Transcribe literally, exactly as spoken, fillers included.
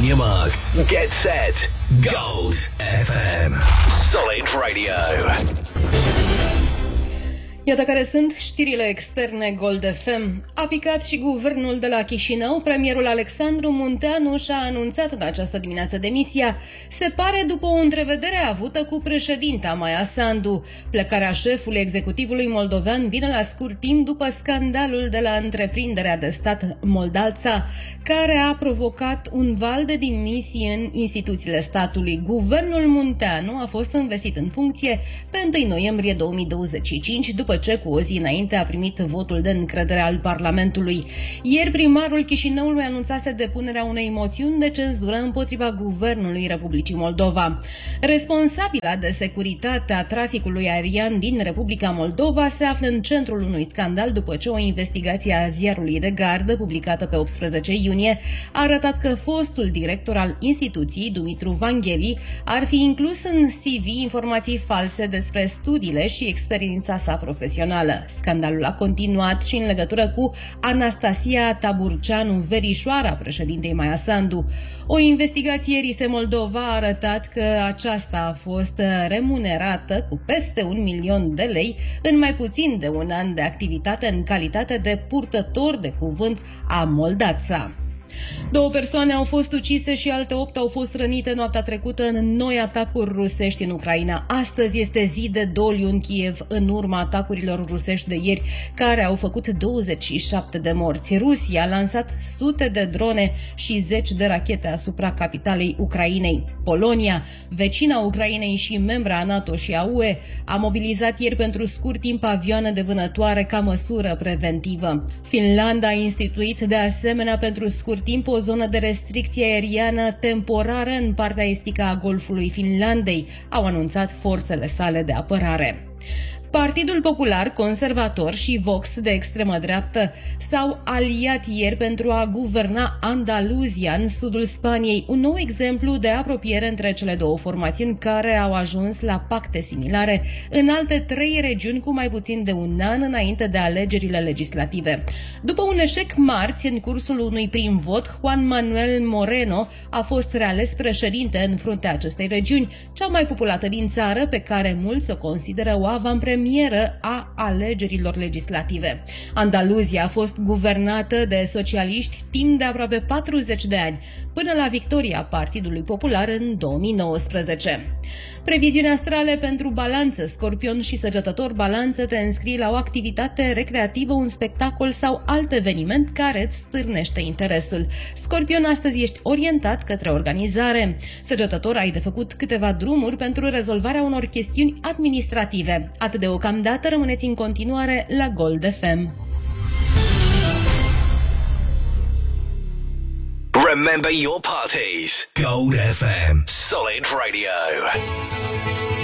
your marks. Get set. Gold F M. Solid Radio. Iată care sunt știrile externe Gold F M. A picat și guvernul de la Chișinău. Premierul Alexandru Munteanu și-a anunțat în această dimineață demisia. Se pare după o întrevedere avută cu președinta Maia Sandu. Plecarea șefului executivului moldovean vine la scurt timp după scandalul de la întreprinderea de stat Moldalța, care a provocat un val de dimisii în instituțiile statului. Guvernul Munteanu a fost investit în funcție pe întâi noiembrie două mii douăzeci și cinci, după ce cu o zi înainte a primit votul de încredere al Parlamentului. Ieri primarul Chișinăului anunțase depunerea unei moțiuni de cenzură împotriva Guvernului Republicii Moldova. Responsabila de securitate a traficului aerian din Republica Moldova se află în centrul unui scandal după ce o investigație a ziarului de gardă, publicată pe optsprezece iunie, a arătat că fostul director al instituției, Dumitru Vangheli, ar fi inclus în C V informații false despre studiile și experiența sa profesională. Scandalul a continuat și în legătură cu Anastasia Taburceanu, verișoara președintei Maia Sandu. O investigație Rise Moldova a arătat că aceasta a fost remunerată cu peste un milion de lei în mai puțin de un an de activitate în calitate de purtător de cuvânt a Moldalța. Două persoane au fost ucise și alte opt au fost rănite noaptea trecută în noi atacuri rusești în Ucraina. Astăzi este zi de doliu în Kiev în urma atacurilor rusești de ieri, care au făcut douăzeci și șapte de morți. Rusia a lansat sute de drone și zeci de rachete asupra capitalei Ucrainei. Polonia, vecina Ucrainei și membra a NATO și a U E, a mobilizat ieri pentru scurt timp avioane de vânătoare ca măsură preventivă. Finlanda a instituit de asemenea pentru scurt timp o zonă de restricție aeriană temporară în partea estică a Golfului Finlandei, au anunțat forțele sale de apărare. Partidul Popular Conservator și Vox de extremă dreaptă s-au aliat ieri pentru a guverna Andaluzia în sudul Spaniei, un nou exemplu de apropiere între cele două formațiuni care au ajuns la pacte similare în alte trei regiuni cu mai puțin de un an înainte de alegerile legislative. După un eșec marți în cursul unui prim vot, Juan Manuel Moreno a fost reales președinte în fruntea acestei regiuni, cea mai populată din țară, pe care mulți o consideră o avantpremieră a alegerilor legislative. Andaluzia a fost guvernată de socialiști timp de aproape patruzeci de ani, până la victoria Partidului Popular în două mii nouăsprezece. Previziuni astrale pentru Balanță, Scorpion și Săgetător. Balanță, te înscrii la o activitate recreativă, un spectacol sau alt eveniment care îți stârnește interesul. Scorpion, astăzi ești orientat către organizare. Săgetător, ai de făcut câteva drumuri pentru rezolvarea unor chestiuni administrative. Atât deocamdată, rămâneți în continuare la Gold F M. Remember your parties. Gold F M. Solid Radio.